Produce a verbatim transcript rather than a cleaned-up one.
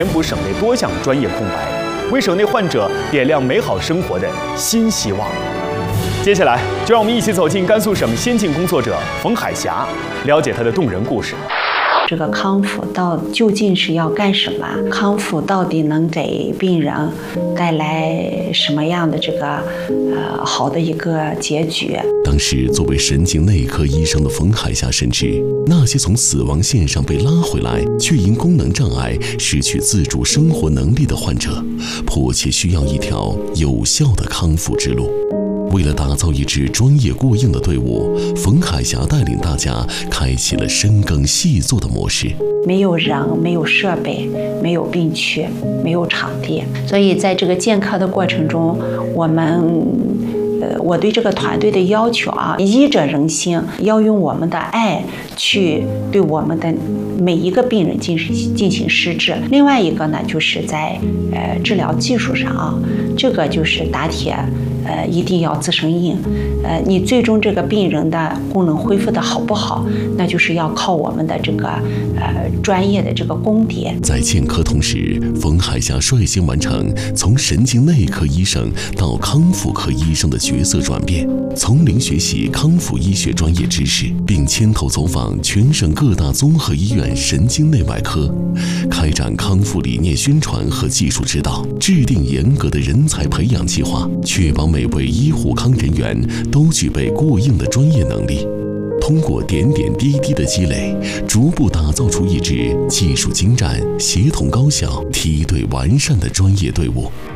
填补省内多项专业空白，为省内患者点亮美好生活的新希望。接下来，就让我们一起走进甘肃省先进工作者冯海霞，了解她的动人故事。 这个康复到究竟是要干什么？康复到底能给病人带来什么样的这个呃好的一个结局？ 当时作为神经内科医生的冯海霞深知，那些从死亡线上被拉回来，却因功能障碍失去自主生活能力的患者，迫切需要一条有效的康复之路。为了打造一支专业过硬的队伍，冯海霞带领大家开启了深耕细作的模式。 没有人，没有设备，没有病区，没有场地，所以在这个建科的过程中，我们呃，我对这个团队的要求啊，医者仁心，要用我们的爱去对我们的每一个病人进行进行施治。另外一个呢，就是在呃治疗技术上啊，这个就是打铁。呃，一定要自身硬，呃，你最终这个病人的功能恢复的好不好，那就是要靠我们的这个呃专业的这个功底。 在建科同时，冯海霞率先完成从神经内科医生到康复科医生的角色转变，从零学习康复医学专业知识，并牵头走访全省各大综合医院神经内外科，开展康复理念宣传和技术指导，制定严格的人才培养计划，确保每位医护康人员都具备过硬的专业能力。通过点点滴滴的积累，逐步打造出一支技术精湛、协同高效、梯队完善的专业队伍。